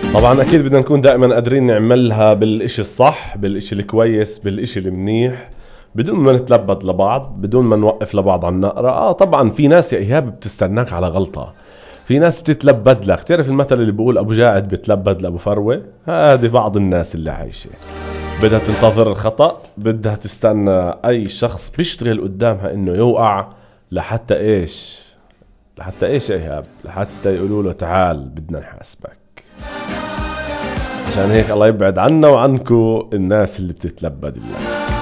طبعا اكيد بدنا نكون دائما قادرين نعملها بالاشي الصح، بالاشي الكويس، بالاشي المنيح، بدون ما نتلبد لبعض، بدون ما نوقف لبعض على النقرة. طبعا في ناس يا ايهاب بتستناك على غلطة، في ناس بتتلبد لك. تعرف المثل اللي بيقول ابو جاعد بتلبد لابو فروة؟ هذه بعض الناس اللي عايشة بدها تنتظر الخطأ، بدها تستنى اي شخص بيشتغل قدامها انه يوقع لحتى ايش، لحتى ايش يا ايهاب؟ لحتى يقولوا له تعال بدنا نحاسبك. عشان هيك الله يبعد عنا وعنكو الناس اللي بتتلبد الله.